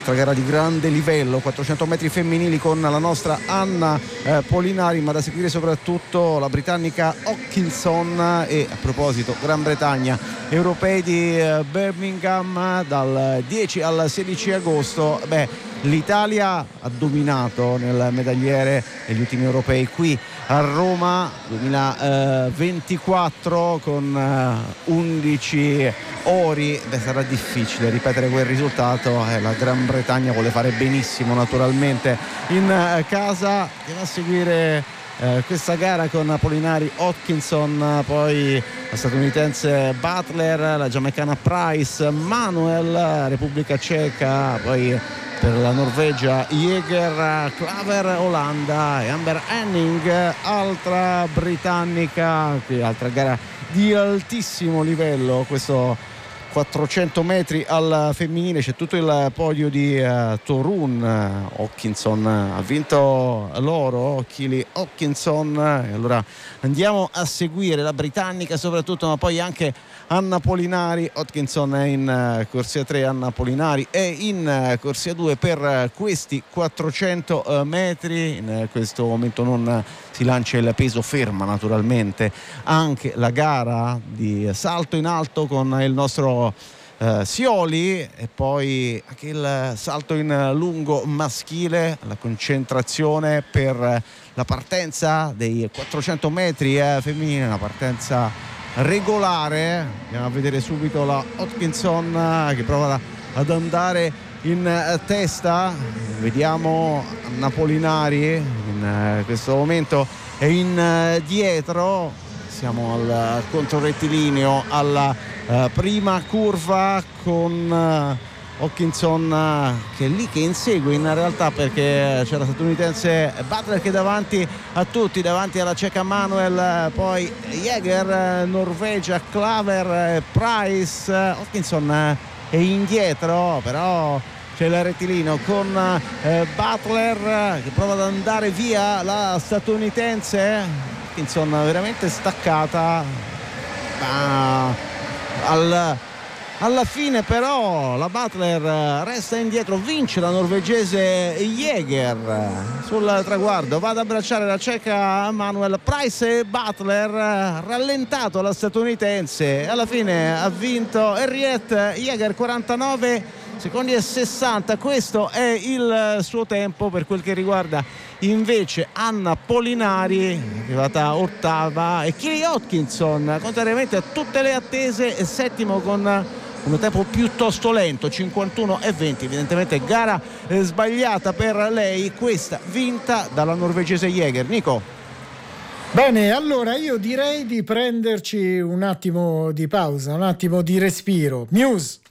Gara di grande livello, 400 metri femminili con la nostra Anna Polinari, ma da seguire soprattutto la britannica Hopkinson. E a proposito, Gran Bretagna, europei di Birmingham dal 10 al 16 agosto. L'Italia ha dominato nel medagliere negli ultimi europei qui a Roma 2024 con 11 ori. Sarà difficile ripetere quel risultato. La Gran Bretagna vuole fare benissimo naturalmente in casa. Andiamo a seguire questa gara con Polinari, Hopkinson, poi la statunitense Butler, la giamaicana Price, Manuel, Repubblica Ceca, poi per la Norvegia Jäger, Klaver, Olanda e Amber Henning, altra britannica. Qui altra gara di altissimo livello, questo 400 metri al femminile. C'è tutto il podio di Torun. Hopkinson ha vinto l'oro, Keely Hopkinson, e allora andiamo a seguire la britannica soprattutto, ma poi anche Anna Polinari. Hopkinson è in corsia 3, Anna Polinari è in corsia 2 per questi 400 metri. In questo momento non si lancia il peso, ferma naturalmente anche la gara di salto in alto con il nostro Sioli, e poi anche il salto in lungo maschile. La concentrazione per la partenza dei 400 metri femminile, una partenza regolare. Andiamo a vedere subito la Hopkinson che prova ad andare in testa. Vediamo Anna Polinari in questo momento è in dietro. Siamo al controrettilineo, alla prima curva, con Hopkinson che è lì che insegue in realtà, perché c'è la statunitense Butler che è davanti a tutti, davanti alla ceca Manuel, poi Jäger, Norvegia, Klaver, Price. Hopkinson è indietro, però c'è il rettilineo con Butler che prova ad andare via la statunitense. Hopkinson veramente staccata, alla fine però la Butler resta indietro, vince la norvegese Jäger sul traguardo, va ad abbracciare la ceca Manuel. Price e Butler, rallentato la statunitense, alla fine ha vinto Henriette Jäger, 49 secondi e 60. Questo è il suo tempo. Per quel che riguarda invece Anna Polinari, arrivata ottava, e Keely Hopkinson, contrariamente a tutte le attese, è settimo con un tempo piuttosto lento, 51,20. Evidentemente gara sbagliata per lei, questa vinta dalla norvegese Jäger. Nico? Bene, allora io direi di prenderci un attimo di pausa, un attimo di respiro. Muse.